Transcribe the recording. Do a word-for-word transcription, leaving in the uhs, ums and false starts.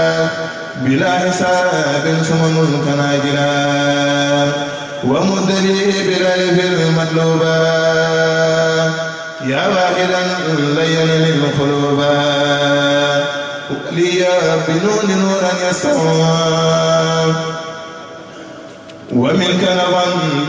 بلا حساب سمن كناجلا ومدلي بريف المطلوبا يا واحدا لين للقلوبا لي بنون نورا يسوع ومنك نظن